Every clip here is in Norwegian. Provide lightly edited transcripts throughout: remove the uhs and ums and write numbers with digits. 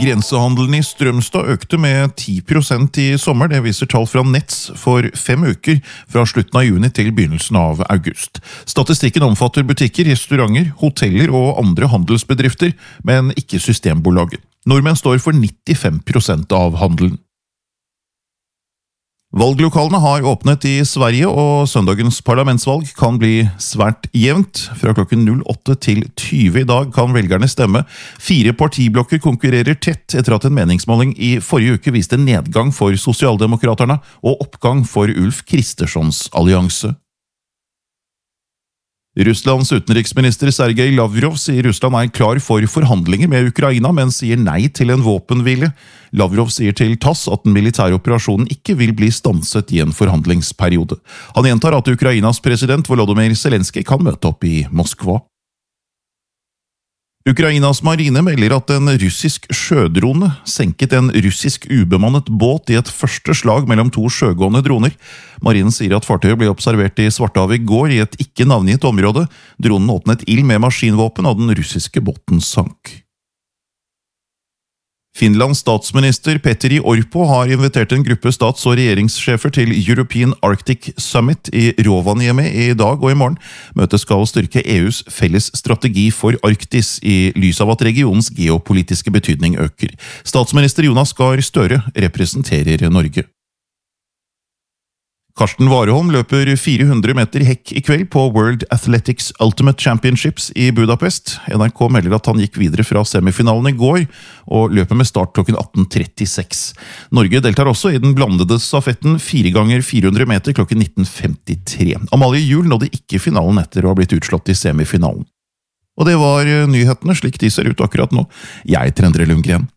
Grensehandelen i Strømstad økte med 10% i sommer, det viser tall fra Nets for 5 uker, fra slutten av juni til begynnelsen av august. Statistikken omfatter butikker, restauranter, hoteller og andre handelsbedrifter, men ikke Systembolaget. Nordmenn står for 95% av handelen. Valglokalene har åpnet i Sverige, og søndagens parlamentsvalg kan bli svært jevnt. Fra klokken 08 til 20 i dag kan velgerne stemme. 4 partiblokker konkurrerer tett etter at en meningsmåling i forrige uke viste nedgang for Sosialdemokraterne og oppgang for Ulf Kristerssons allianse. Russlands utenriksminister Sergej Lavrov sier Russland er klar for forhandlinger med Ukraina, men sier nei til en våpenhvile. Lavrov sier til TASS at den militære operasjonen ikke vil bli stanset i en forhandlingsperiode. Han gjentar at Ukrainas president Volodymyr Zelenskyj kan møte opp i Moskva. Ukrainas marine melder at en russisk sjødrone senket en russisk ubemannet båt i et første slag mellom 2 sjøgående droner. Marinen sier at fartøyet ble observert i Svartehavet i går i et ikke navngitt område. Dronen åpnet ild med maskinvåpen, og den russiske båten sank. Finlands statsminister Petteri Orpo har invitert en gruppe stats- og regjeringssjefer til European Arctic Summit i Rovaniemi i dag og i morgen. Møtet skal styrke EUs felles strategi for Arktis i lys av at regionens geopolitiske betydning øker. Statsminister Jonas Gahr Støre representerer Norge. Karsten Warholm løper 400 meter hekk i kveld på World Athletics Ultimate Championships i Budapest. NRK melder at han gikk videre fra semifinalen i går, og løper med start klokken 18.36. Norge deltar også i den blandede stafetten 4x400 meter klokken 19.53. Amalie Juel nådde ikke finalen etter å ha blitt utslått i semifinalen. Og det var nyhetene slik de ser ut akkurat nå. Jeg heter Endre Lundgren.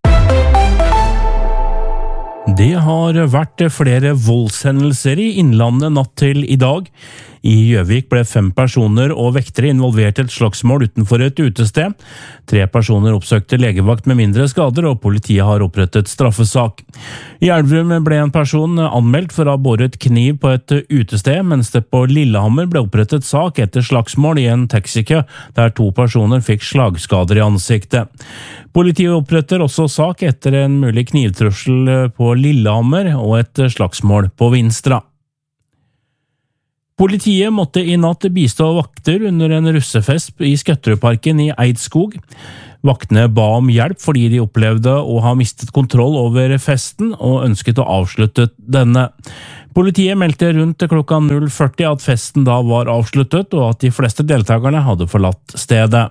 Det har vært flere voldshendelser i Innlandet natt til i dag. I Gjøvik ble 5 personer og vektere involvert i et slagsmål utenfor et utested. 3 personer oppsøkte legevakt med mindre skader, og politiet har opprettet straffesak. I Elverum ble en person anmeldt for å ha båret kniv på et utested, mens det på Lillehammer ble opprettet sak etter slagsmål i en taxikø, der 2 personer fikk slagskader i ansiktet. Politiet oppretter også sak etter en mulig knivtrussel på Lillehammer og et slagsmål på Vinstra. Politiet måtte i natt bistå vakter under en russefest i Skøtterudparken i Eidskog. Vaktene ba om hjelp fordi de opplevde å ha mistet kontroll over festen og ønsket å avslutte denne. Politiet meldte rundt klokka 0:40 at festen da var avsluttet, og at de fleste deltakerne hadde forlatt stedet.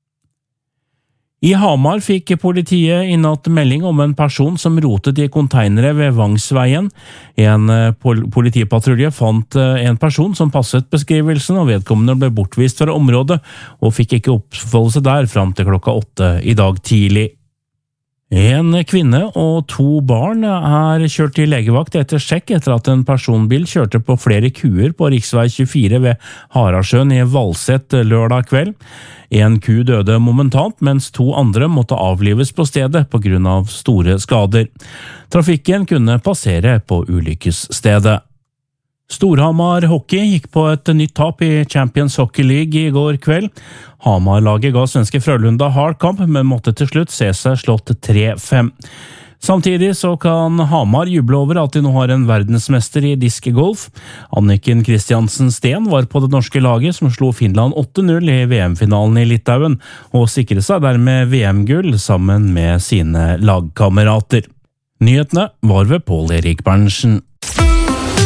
I Hamar fikk politiet i natt melding om en person som rotet i konteinere ved Vangsveien. En politipatrulje fant en person som passet beskrivelsen, og vedkommende ble bortvist fra området og fikk ikke oppholde seg der fram til klokka 8 i dag tidlig. En kvinne og 2 barn er kjørt til legevakt etter sjekk etter at en personbil kjørte på flere kuer på riksvei 24 ved Harasjøen i Valset lørdag kveld. En ku døde momentant, mens 2 andre måtte avlives på stedet på grunn av store skader. Trafikken kunne passere på ulykkesstedet. Storhamar Hockey gikk på et nytt tap i Champions Hockey League i går kveld. Hamar-laget ga svenske Frølunda hard kamp, men måtte til slutt se seg slått 3-5. Samtidig så kan Hamar juble over at de nå har en verdensmester i diskgolf. Anniken Kristiansen Steen var på det norske laget som slo Finland 8-0 i VM-finalen i Litauen, og sikret seg dermed VM-gull sammen med sine lagkamerater. Nyhetene var ved Pål Erik Berntsen.